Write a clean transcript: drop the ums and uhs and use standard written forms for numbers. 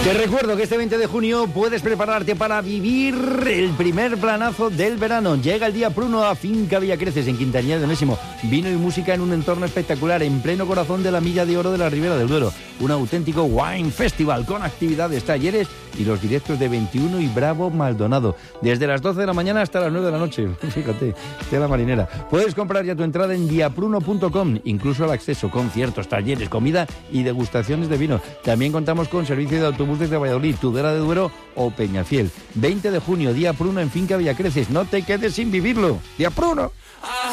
Te recuerdo que este 20 de junio puedes prepararte para vivir el primer planazo del verano. Llega el día Pruno a Finca Villacreces, en Quintanilla de Onésimo. Vino y música en un entorno espectacular, en pleno corazón de la Milla de Oro de la Ribera del Duero. Un auténtico wine festival con actividades, talleres y los directos de 21 y Bravo Maldonado. Desde las 12 de la mañana hasta las 9 de la noche. Fíjate, tela marinera. Puedes comprar ya tu entrada en diapruno.com, incluso el acceso, conciertos, talleres, comida y degustaciones de vino. También contamos con servicio de autobús desde Valladolid, Tudela de Duero o Peñafiel. 20 de junio, Día Pruno en Finca Villacreces. No te quedes sin vivirlo. ¡Día Pruno!